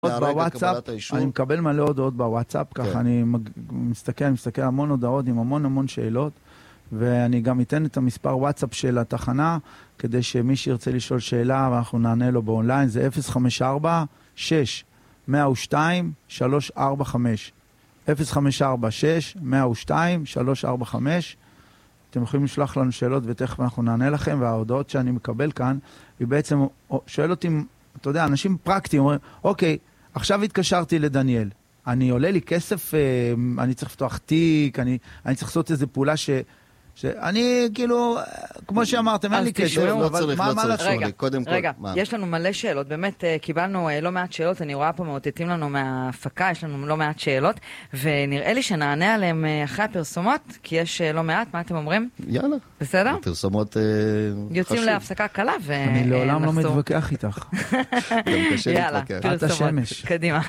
בוואטסאפ, אני מקבל מלא הודעות בוואטסאפ, ככה אני מסתכל המון הודעות עם המון שאלות, ואני גם אתן את המספר וואטסאפ של התחנה, כדי שמי שירצה לשאול שאלה, ואנחנו נענה לו באונליין, זה 054-6-102-345. 054-6-102-345. אתם יכולים לשלוח לנו שאלות, ותכף אנחנו נענה לכם, וההודעות שאני מקבל כאן, היא בעצם שואל אותי, אתה יודע, אנשים פרקטיים, אומרים, אוקיי, עכשיו התקשרתי לדניאל, אני עולה לי כסף, אני צריך לפתוח תיק, אני צריך לעשות איזו פעולה שאני כאילו, כמו שאמרתם, אין לי כסף, אבל מה לעשות? רגע, יש לנו מלא שאלות, באמת קיבלנו לא מעט שאלות, אני רואה פה מאותתים לנו מההפקה, יש לנו לא מעט שאלות, ונראה לי שנענה עליהם אחרי הפרסומות, כי יש לא מעט, מה אתם אומרים? יאללה. בסדר? הפרסומות יוצאים להפסקה קלה ונחזור. אני לעולם לא מתווכח איתך. יאללה, פרסומות, קדימה.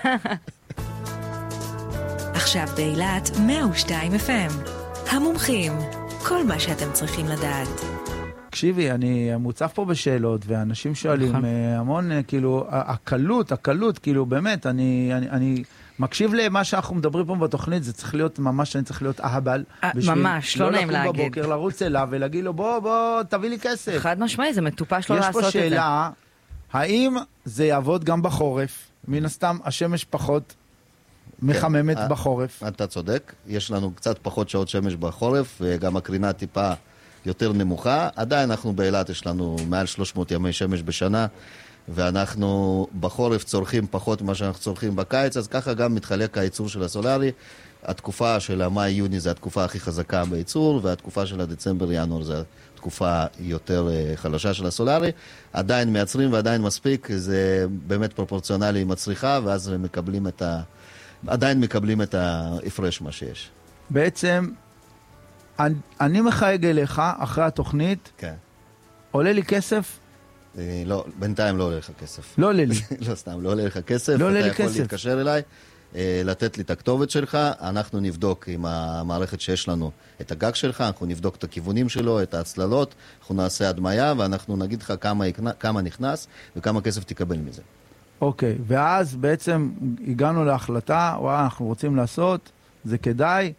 עכשיו באילת 102 FM. המומחים. כל מה שאתם צריכים לדעת. תקשיבי, אני מוצף פה בשאלות, ואנשים שואלים המון, כאילו, הקלות, כאילו, באמת, אני מקשיב למה שאנחנו מדברים פה בתוכנית, זה צריך להיות, ממש, אני צריך להיות אהבל. ממש, לא נעים להגיד. לקום בבוקר, לרוץ אליו ולהגיד לו, בוא, תביא לי כסף. חד משמעי, זה מטופש לא לעשות את זה. יש פה שאלה, האם זה יעבוד גם בחורף? מן הסתם, השמש פחות מחממת בחורף. אתה צודק, יש לנו קצת פחות שעות שמש בחורף, וגם הקרינה טיפה יותר נמוכה. עדיין אנחנו באילת, יש לנו מעל 300 ימי שמש בשנה, ואנחנו בחורף צורכים פחות ממה שאנחנו צורכים בקיץ, אז ככה גם מתחלק הייצור של הסולרי. התקופה של המאי-יוני זה התקופה הכי חזקה בייצור, והתקופה של הדצמבר-ינואר זה התקופה יותר חלשה של הסולרי. עדיין מייצרים ועדיין מספיק, זה באמת פרופורציונלי עם הצריכה, ואז עדיין מקבלים את ההפרש מה שיש. בעצם, אני מחייג אליך אחרי התוכנית, כן. עולה לי כסף? לא, בינתיים לא עולה לך כסף. לא עולה לי. לא סתם, לא עולה לך כסף. לא עולה לי כסף. אתה יכול להתקשר אליי, לתת לי את הכתובת שלך, אנחנו נבדוק עם המערכת שיש לנו את הגג שלך, אנחנו נבדוק את הכיוונים שלו, את ההצללות, אנחנו נעשה הדמיה, ואנחנו נגיד לך כמה נכנס וכמה כסף תקבל מזה. אוקיי, ואז בעצם הגענו להחלטה, אנחנו רוצים לעשות, זה כדאי,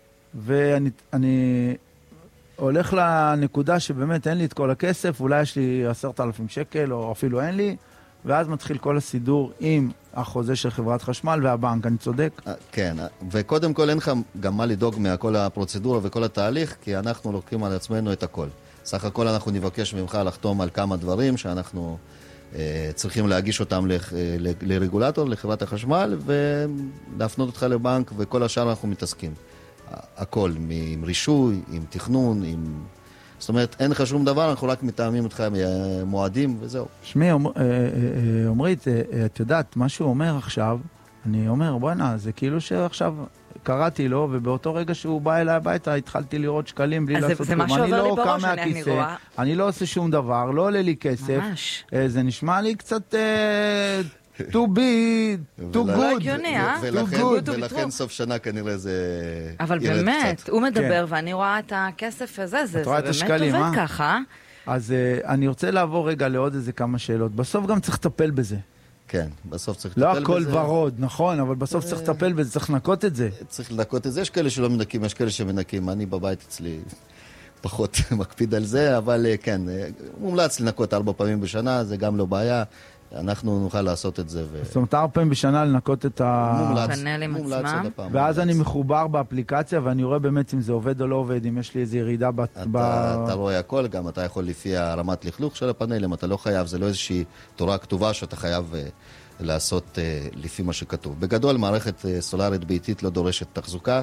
ואני הולך לנקודה שבאמת אין לי את כל הכסף, אולי יש לי 10,000 שקל, או אפילו אין לי, ואז מתחיל כל הסידור עם החוזה של חברת חשמל והבנק, אני צודק? כן, וקודם כל אין לך גם מה לדאוג מכל הפרוצדורה וכל התהליך, כי אנחנו לוקחים על עצמנו את הכל. סך הכל אנחנו נבקש ממך לחתום על כמה דברים שאנחנו צריכים להגיש אותם לרגולטור, לחברת החשמל, ולהפנות אותך לבנק, וכל השאר אנחנו מתעסקים. הכל, עם רישוי, עם תכנון, זאת אומרת, אין לך שום דבר, אנחנו רק מתאמים אותך מועדים, וזהו. שמי, אומרית, את יודעת, מה שהוא אומר עכשיו, אני אומר, בוא'נה, זה כאילו שעכשיו קראתי לו, ובאותו רגע שהוא בא אליי הביתה, התחלתי לראות שקלים בלי לעשות כלום. אני לא קם מהכיסא, אני לא עושה שום דבר, לא עולה לי כסף. ממש. זה נשמע לי קצת too big, too good. ולכן סוף שנה כנראה זה אבל באמת, הוא מדבר ואני רואה את הכסף הזה, זה באמת עובד ככה. אז אני רוצה לעבור רגע לעוד איזה כמה שאלות. בסוף גם צריך לטפל בזה. כן, בסוף צריך לטפל בזה. לא הכל ורוד, נכון, אבל בסוף צריך לטפל בזה, צריך לנקות את זה. צריך לנקות את זה, יש כאלה שלא מנקים, יש כאלה שמנקים. אני בבית אצלי פחות מקפיד על זה, אבל כן, מומלץ לנקות 4 פעמים בשנה, זה גם לא בעיה. אנחנו נוכל לעשות את זה. זאת אומרת, 4 פעמים בשנה לנקות את הפאנלים עצמם. ואז אני מחובר באפליקציה, ואני רואה באמת אם זה עובד או לא עובד, אם יש לי איזו ירידה אתה רואה הכל, גם אתה יכול לפי הרמת לכלוך של הפאנלים, אתה לא חייב, זה לא איזושהי תורה כתובה שאתה חייב לעשות לפי מה שכתוב. בגדול, מערכת סולרית ביתית לא דורשת תחזוקה,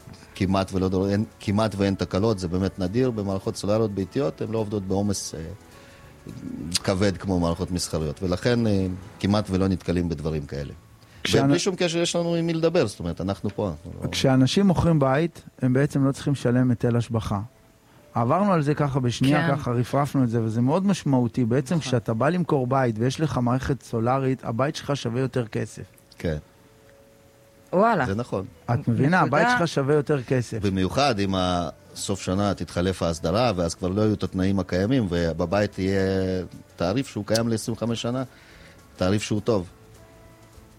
כמעט ואין תקלות, זה באמת נדיר. במערכות סולריות ביתיות, הן לא עובדות בעומס כבד כמו מערכות מסחריות, ולכן כמעט ולא נתקלים בדברים כאלה. ובלי שום קשר יש לנו עם מי לדבר, זאת אומרת, אנחנו פה. כשאנשים מוכרים בית, הם בעצם לא צריכים לשלם היטל השבחה. עברנו על זה ככה בשנייה, ככה רפרפנו את זה, וזה מאוד משמעותי. בעצם כשאתה בא למכור בית ויש לך מערכת סולרית, הבית שלך שווה יותר כסף. כן. וואלה. זה נכון. את מבינה, הבית שלך שווה יותר כסף. במיוחד אם סוף שנה תתחלף ההסדרה, ואז כבר לא יהיו את התנאים הקיימים, ובבית יהיה תעריף שהוא קיים ל-25 שנה, תעריף שהוא טוב.